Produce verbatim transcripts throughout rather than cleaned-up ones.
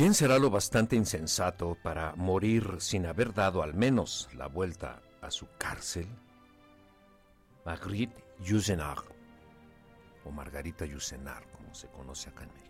¿Quién será lo bastante insensato para morir sin haber dado al menos la vuelta a su cárcel? Marguerite Yourcenar, o Margarita Yourcenar, como se conoce acá en México.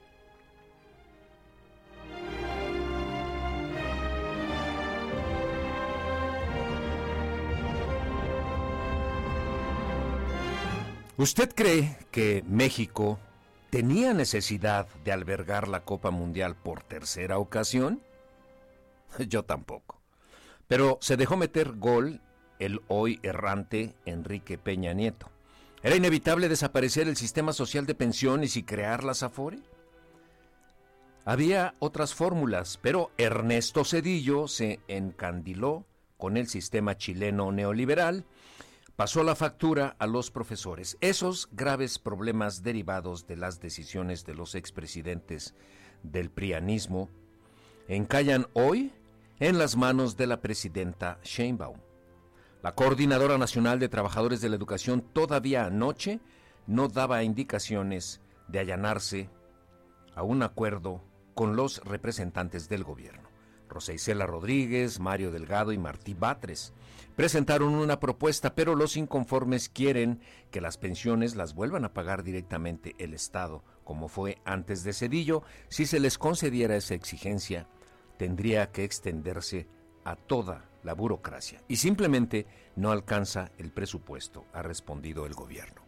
¿Usted cree que México tenía necesidad de albergar la Copa Mundial por tercera ocasión? Yo tampoco. Pero se dejó meter gol el hoy errante Enrique Peña Nieto. ¿Era inevitable desaparecer el sistema social de pensiones y crear las Afore? Había otras fórmulas, pero Ernesto Zedillo se encandiló con el sistema chileno neoliberal. Pasó la factura a los profesores. Esos graves problemas derivados de las decisiones de los expresidentes del prianismo encallan hoy en las manos de la presidenta Sheinbaum. La Coordinadora Nacional de Trabajadores de la Educación todavía anoche no daba indicaciones de allanarse a un acuerdo con los representantes del gobierno. Rosa Isela Rodríguez, Mario Delgado y Martí Batres presentaron una propuesta, pero los inconformes quieren que las pensiones las vuelvan a pagar directamente el Estado, como fue antes de Zedillo. Si se les concediera esa exigencia, tendría que extenderse a toda la burocracia y simplemente no alcanza el presupuesto, ha respondido el gobierno.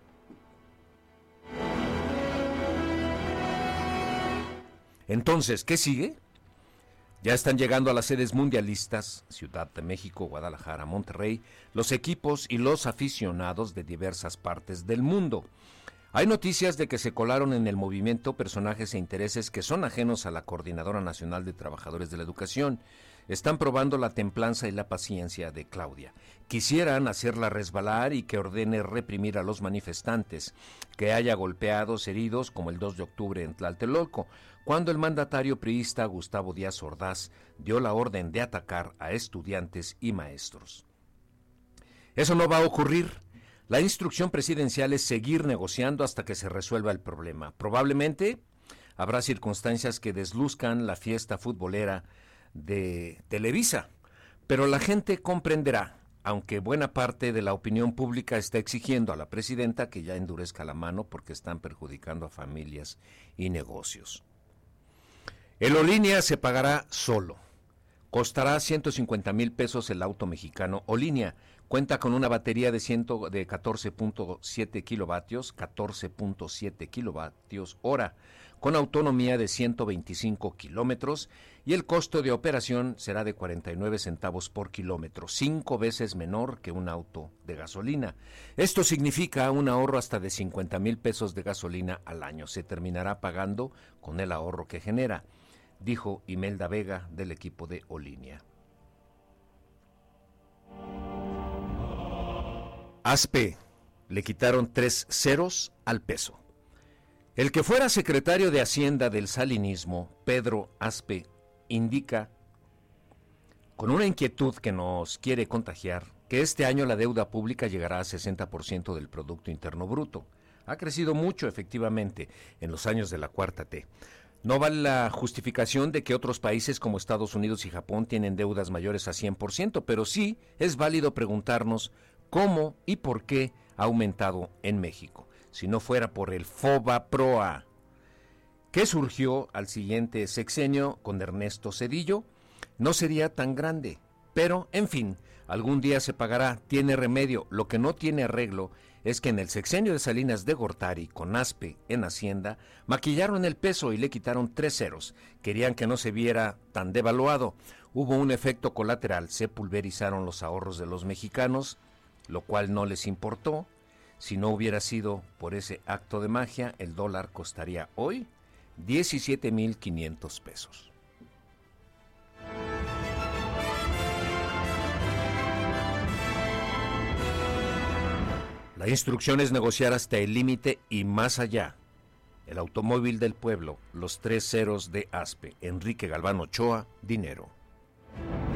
Entonces, ¿qué sigue? Ya están llegando a las sedes mundialistas, Ciudad de México, Guadalajara, Monterrey, los equipos y los aficionados de diversas partes del mundo. Hay noticias de que se colaron en el movimiento personajes e intereses que son ajenos a la Coordinadora Nacional de Trabajadores de la Educación. Están probando la templanza y la paciencia de Claudia. Quisieran hacerla resbalar y que ordene reprimir a los manifestantes, que haya golpeados, heridos, como el dos de octubre en Tlatelolco, cuando el mandatario priista Gustavo Díaz Ordaz dio la orden de atacar a estudiantes y maestros. Eso no va a ocurrir. La instrucción presidencial es seguir negociando hasta que se resuelva el problema. Probablemente habrá circunstancias que desluzcan la fiesta futbolera de Televisa, pero la gente comprenderá, aunque buena parte de la opinión pública está exigiendo a la presidenta que ya endurezca la mano porque están perjudicando a familias y negocios. El Olínea se pagará solo. Costará ciento cincuenta mil pesos el auto mexicano Olínea. Cuenta con una batería de, ciento, de catorce punto siete kilovatios, catorce punto siete kilovatios hora, con autonomía de ciento veinticinco kilómetros, y el costo de operación será de cuarenta y nueve centavos por kilómetro, cinco veces menor que un auto de gasolina. Esto significa un ahorro hasta de cincuenta mil pesos de gasolina al año. Se terminará pagando con el ahorro que genera, dijo Imelda Vega del equipo de Olínea. Aspe, le quitaron tres ceros al peso. El que fuera secretario de Hacienda del salinismo, Pedro Aspe, indica, con una inquietud que nos quiere contagiar, que este año la deuda pública llegará a sesenta por ciento del Producto Interno Bruto. Ha crecido mucho, efectivamente, en los años de la cuarta T. No vale la justificación de que otros países como Estados Unidos y Japón tienen deudas mayores a cien por ciento, pero sí es válido preguntarnos cómo y por qué ha aumentado en México, si no fuera por el FOBAPROA, que surgió al siguiente sexenio con Ernesto Zedillo. No sería tan grande, pero, en fin, algún día se pagará, tiene remedio. Lo que no tiene arreglo es que en el sexenio de Salinas de Gortari, con Aspe en Hacienda, maquillaron el peso y le quitaron tres ceros. Querían que no se viera tan devaluado. Hubo un efecto colateral, se pulverizaron los ahorros de los mexicanos, lo cual no les importó. Si no hubiera sido por ese acto de magia, el dólar costaría hoy diecisiete mil quinientos pesos. La instrucción es negociar hasta el límite y más allá. El automóvil del pueblo, los tres ceros de Aspe, Enrique Galván Ochoa, dinero.